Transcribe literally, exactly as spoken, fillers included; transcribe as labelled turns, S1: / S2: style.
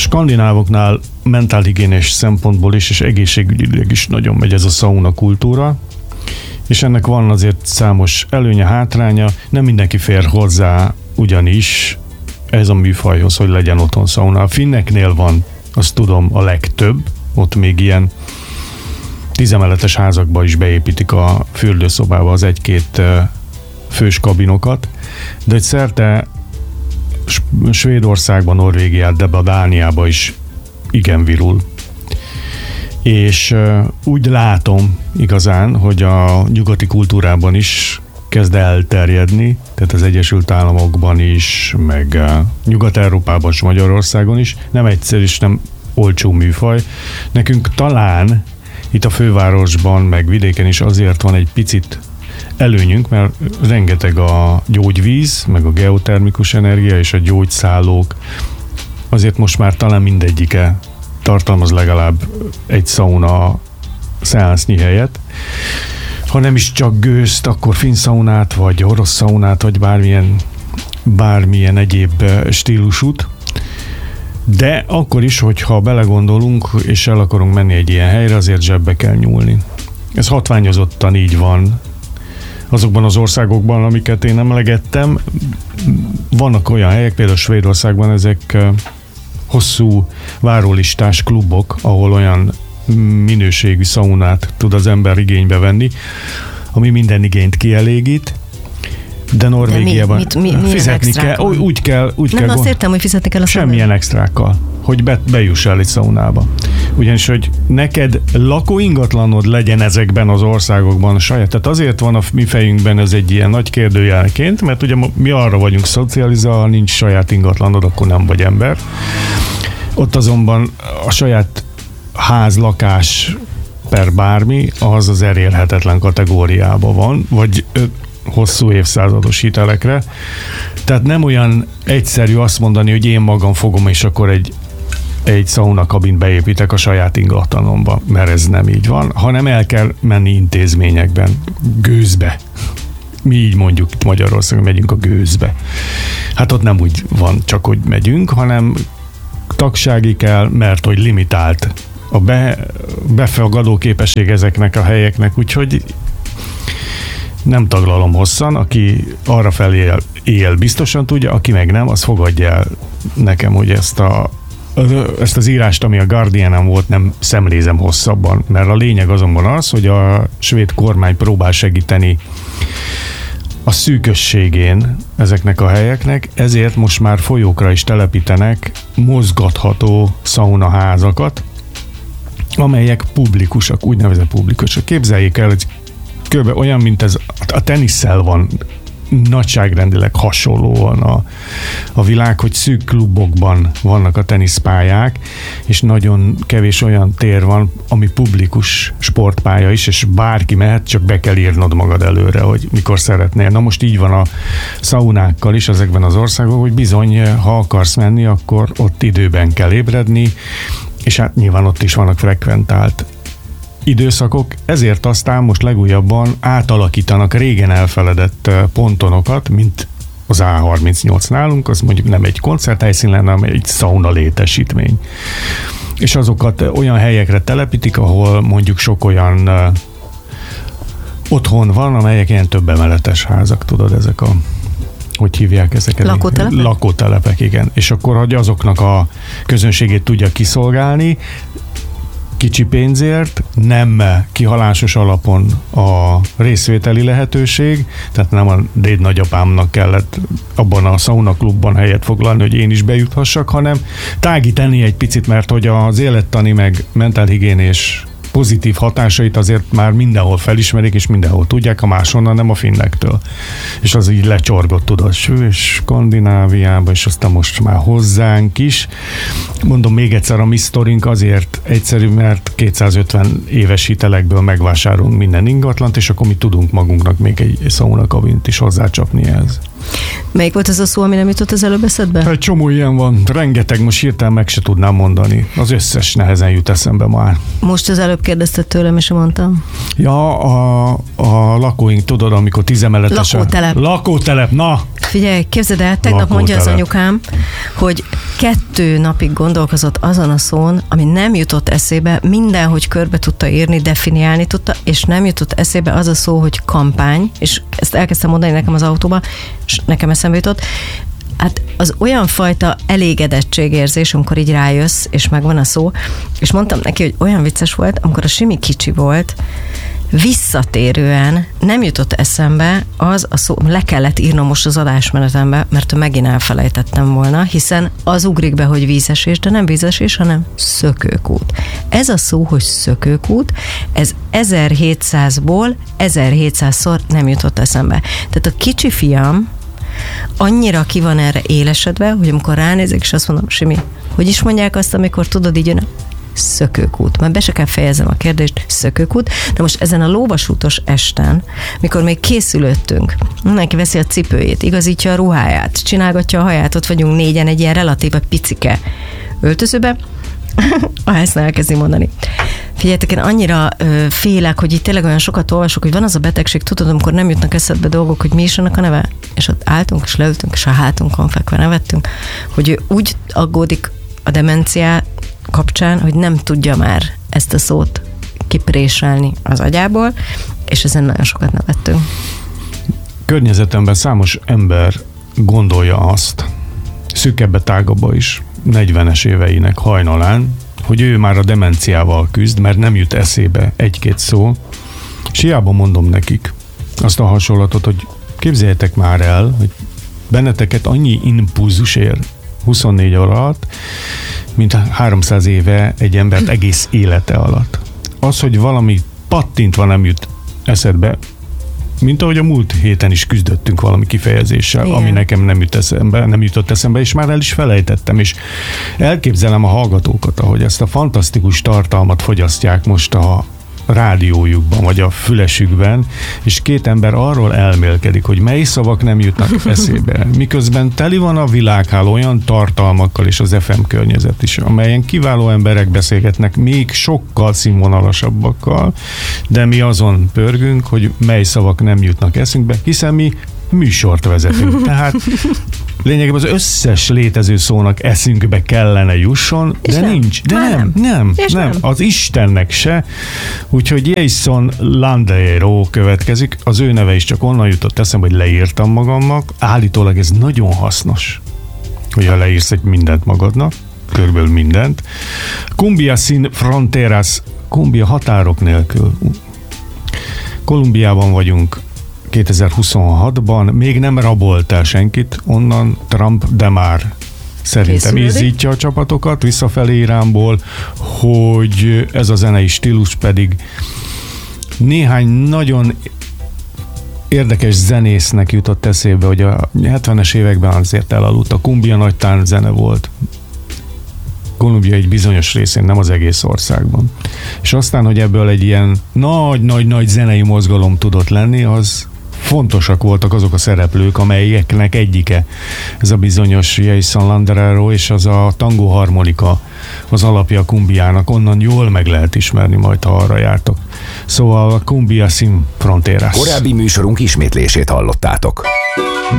S1: skandinávoknál mentálhigiénés szempontból is, és egészségügyileg is nagyon megy ez a szauna kultúra, és ennek van azért számos előnye, hátránya, nem mindenki fér hozzá ugyanis ez a műfajhoz, hogy legyen otthon szauna. A finneknél van, azt tudom, a legtöbb, ott még ilyen tízemeletes házakba is beépítik a fürdőszobába az egy-két fős kabinokat, de hogy szerte Svédországban, Norvégiában, de a Dániában is igen virul. És úgy látom igazán, hogy a nyugati kultúrában is kezd elterjedni, tehát az Egyesült Államokban is, meg Nyugat-Európában és Magyarországon is. Nem egyszer is, nem olcsó műfaj. Nekünk talán itt a fővárosban, meg vidéken is azért van egy picit előnyünk, mert rengeteg a gyógyvíz, meg a geotermikus energia és a gyógyszállók. Azért most már talán mindegyike tartalmaz legalább egy szauna szeánsznyi helyet. Ha nem is csak gőzt, akkor finn szaunát, vagy orosz szaunát, vagy bármilyen, bármilyen egyéb stílusút. De akkor is, hogyha belegondolunk, és el akarunk menni egy ilyen helyre, azért zsebbe kell nyúlni. Ez hatványozottan így van azokban az országokban, amiket én emlegettem. Vannak olyan helyek, például Svédországban ezek hosszú várólistás klubok, ahol olyan minőségű szaunát tud az ember igénybe venni, ami minden igényt kielégít, de Norvégiában
S2: de mi, mit, mi,
S1: fizetni kell, úgy, úgy kell. Úgy
S2: nem,
S1: kell
S2: azt értem, hogy fizetni kell a
S1: szaunában. Semmilyen extrákkal, hogy be, bejuss el egy szaunába. Ugyanis, hogy neked lakóingatlanod legyen ezekben az országokban saját. Tehát azért van a mi fejünkben ez egy ilyen nagy kérdőjelként, mert ugye mi arra vagyunk szocializálva, ha nincs saját ingatlanod, akkor nem vagy ember. Ott azonban a saját ház, lakás per bármi, az az elérhetetlen kategóriában van, vagy hosszú évszázados hitelekre. Tehát nem olyan egyszerű azt mondani, hogy én magam fogom, és akkor egy, egy szaunakabint beépítek a saját ingatlanomba, mert ez nem így van, hanem el kell menni intézményekben, gőzbe. Mi így mondjuk Magyarországon, megyünk a gőzbe. Hát ott nem úgy van csak, hogy megyünk, hanem tagsági kell, mert hogy limitált a be, befogadó képesség ezeknek a helyeknek, úgyhogy nem taglalom hosszan, aki arra felé él, él, biztosan tudja, aki meg nem, az fogadja el nekem, hogy ezt, a, ezt az írást, ami a Guardianen volt, nem szemlézem hosszabban, mert a lényeg azonban az, hogy a svéd kormány próbál segíteni a szűkösségén ezeknek a helyeknek, ezért most már folyókra is telepítenek mozgatható szaunaházakat, amelyek publikusak, úgynevezett publikusak. Képzeljék el, hogy kb. Olyan, mint ez a tenisszel van nagyságrendileg hasonlóan a, a világ, hogy szűk klubokban vannak a teniszpályák, és nagyon kevés olyan tér van, ami publikus sportpálya is, és bárki mehet, csak be kell írnod magad előre, hogy mikor szeretnél. Na most így van a szaunákkal is ezekben az országokban, hogy bizony, ha akarsz menni, akkor ott időben kell ébredni, és hát nyilván ott is vannak frekventált időszakok, ezért aztán most legújabban átalakítanak régen elfeledett pontonokat, mint az á harmincnyolc nálunk, az mondjuk nem egy koncerthelyszín lenne, hanem egy szauna létesítmény. És azokat olyan helyekre telepítik, ahol mondjuk sok olyan uh, otthon van, amelyek ilyen több emeletes házak, tudod, ezek a hogy hívják ezeket?
S2: Lakótelepek?
S1: Lakótelepek, igen. És akkor, hogy azoknak a közönségét tudja kiszolgálni, kicsi pénzért, nem kihalásos alapon a részvételi lehetőség, tehát nem a déd nagyapámnak kellett abban a szaunaklubban helyet foglalni, hogy én is bejuthassak, hanem tágítani egy picit, mert hogy az élettani meg mentálhigiénés pozitív hatásait azért már mindenhol felismerik, és mindenhol tudják, a máshonnan nem a finnektől. És az így lecsorgott, tudod, és Skandináviába, és aztán most már hozzánk is. Mondom még egyszer, a mi sztorink azért egyszerű, mert kétszázötven éves hitelekből megvásárolunk minden ingatlant, és akkor mi tudunk magunknak még egy szaunakabint is hozzácsapni ehhez.
S2: Melyik volt az a szó, ami nem jutott az előbb eszedbe?
S1: Egy csomó ilyen van, rengeteg, most hirtelen meg se tudnám mondani. Az összes nehezen jut eszembe már.
S2: Most az előbb kérdezted tőlem, és mondtam.
S1: Ja, a, a lakóink, tudod, amikor tízemeletesen...
S2: Lakótelep.
S1: Lakótelep, na!
S2: Figyelj, képzeld el, tegnap mondja az anyukám, hogy kettő napig gondolkozott azon a szón, ami nem jutott eszébe, mindenhogy körbe tudta írni, definiálni tudta, és nem jutott eszébe az a szó, hogy kampány, és ezt elkezdtem mondani nekem az autóba, és nekem eszembe jutott. Hát az olyan fajta elégedettségérzés, amikor így rájössz, és megvan a szó, és mondtam neki, hogy olyan vicces volt, amikor a Simi kicsi volt, visszatérően nem jutott eszembe az a szó, le kellett írnom most az adásmenetembe, mert megint elfelejtettem volna, hiszen az ugrik be, hogy vízesés, de nem vízesés, hanem szökőkút. Ez a szó, hogy szökőkút, ez ezerhétszázból ezerhétszázszor nem jutott eszembe. Tehát a kicsi fiam annyira ki van erre élesedve, hogy amikor ránézek, és azt mondom, Simi, hogy is mondják azt, amikor tudod így jön, szökőkút. Már be se kell fejezem a kérdést, szökőkút, de most ezen a lóvasútos esten, mikor még készülöttünk, mindenki veszi a cipőjét, igazítja a ruháját, csinálgatja a haját, ott vagyunk négyen egy ilyen relatíve picike öltözőbe, ezt elkezdi mondani. Figyeljetek, én annyira ö, félek, hogy itt tényleg olyan sokat olvasok, hogy van az a betegség, tudod, amikor nem jutnak eszedbe dolgok, hogy mi is annak a neve, és ott álltunk, és leültünk, és a hátunkon fekve nevettünk, hogy ő úgy aggódik a demenciá kapcsán, hogy nem tudja már ezt a szót kipréselni az agyából, és ezen nagyon sokat nevettünk.
S1: Környezetemben számos ember gondolja azt, szűkebbe tágabba is, negyvenes éveinek hajnalán, hogy ő már a demenciával küzd, mert nem jut eszébe egy-két szó, és hiába mondom nekik azt a hasonlatot, hogy képzeljétek már el, hogy benneteket annyi impulzus ér huszonnégy óra alatt, mint háromszáz éve egy embert egész élete alatt. Az, hogy valami pattintva nem jut eszedbe, mint ahogy a múlt héten is küzdöttünk valami kifejezéssel, igen, ami nekem nem jut eszembe, nem jutott eszembe, és már el is felejtettem, és elképzelem a hallgatókat, ahogy ezt a fantasztikus tartalmat fogyasztják most a rádiójukban, vagy a fülesükben, és két ember arról elmélkedik, hogy mely szavak nem jutnak eszébe. Miközben teli van a világháló olyan tartalmakkal, és az ef em környezet is, amelyen kiváló emberek beszélgetnek, még sokkal színvonalasabbakkal, de mi azon pörgünk, hogy mely szavak nem jutnak eszünkbe, hiszen mi műsort vezetünk. Tehát lényegében az összes létező szónak eszünkbe kellene jusson, és de nem. nincs. De nem, nem, nem, nem. nem. Az Istennek se. Úgyhogy Jason Landero következik. Az ő neve is csak onnan jutott eszembe, hogy leírtam magamnak. Állítólag ez nagyon hasznos, hogyha leírsz egy mindent magadnak, körülbelül mindent. Cumbia sin fronteras, Cumbia határok nélkül. Kolumbiában vagyunk, kétezer-huszonhatban, még nem rabolt el senkit, onnan Trump, de már szerintem izzítja a csapatokat visszafelé Iránból, hogy ez a zenei stílus pedig néhány nagyon érdekes zenésznek jutott eszébe, hogy a hetvenes években azért elaludt. A Cumbia nagy tánc zene volt. Kolumbia egy bizonyos részén, nem az egész országban. És aztán, hogy ebből egy ilyen nagy-nagy-nagy zenei mozgalom tudott lenni, az fontosak voltak azok a szereplők, amelyeknek egyike ez a bizonyos Jason Landero, és az a tangó harmonika az alapja a Cumbiának, onnan jól meg lehet ismerni majd, ha arra jártok. Szóval a Cumbia sin fronteras.
S3: Korábbi műsorunk ismétlését hallottátok.